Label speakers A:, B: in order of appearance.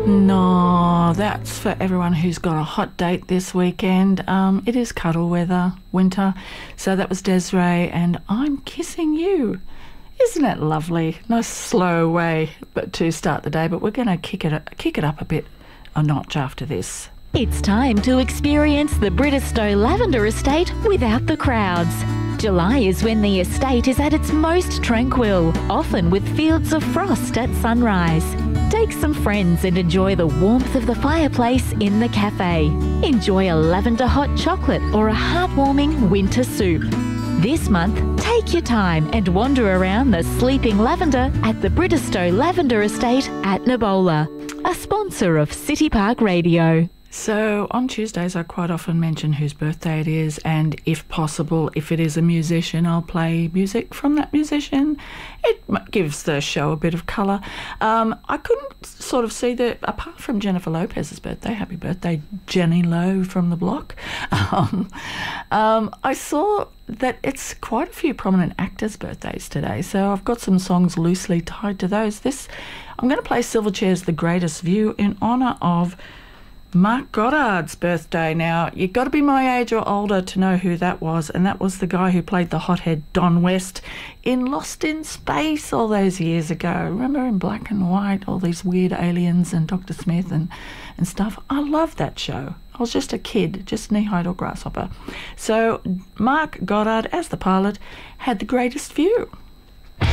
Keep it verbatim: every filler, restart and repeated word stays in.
A: No, that's for everyone who's got a hot date this weekend. Um, it is cuddle weather, winter. So that was Des'ree and I'm Kissing You. Isn't it lovely? Nice slow way but to start the day, but we're going to kick it kick it up a bit, a notch after this.
B: It's time to experience the Bridestow Lavender Estate without the crowds. July is when the estate is at its most tranquil, often with fields of frost at sunrise. Take some friends and enjoy the warmth of the fireplace in the cafe. Enjoy a lavender hot chocolate or a heartwarming winter soup. This month, take your time and wander around the sleeping lavender at the Bridestow Lavender Estate at Nabola, a sponsor of City Park Radio.
A: So on Tuesdays I quite often mention whose birthday it is, and if possible, if it is a musician, I'll play music from that musician. It gives the show a bit of colour. Um, I couldn't sort of see that, apart from Jennifer Lopez's birthday, happy birthday Jenny Lowe from the block, um, um, I saw that it's quite a few prominent actors' birthdays today, so I've got some songs loosely tied to those. This, I'm going to play Silverchair's The Greatest View in honour of Mark Goddard's birthday. Now, you've got to be my age or older to know who that was, and that was the guy who played the hothead Don West in Lost in Space all those years ago. Remember, in black and white, all these weird aliens and Doctor Smith and, and stuff. I loved that show. I was just a kid, just knee-high to a grasshopper. So Mark Goddard, as the pilot, had The Greatest View.